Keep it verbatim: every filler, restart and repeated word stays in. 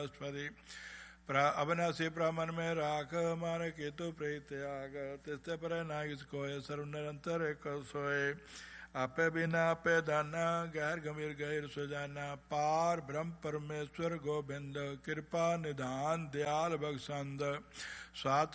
बृहस्पति प्र अविनाशी ब्राह्मण में राख मान केतु प्रीत्याग तिस्ते पर नागिस कोय सर्व निरंतर एक सोए आपे बिना आपे दाना गैर गंभीर गैर सुजाना पार ब्रह्म परमेश्वर गोविंद कृपा निधान दयाल बख्शंद स्वात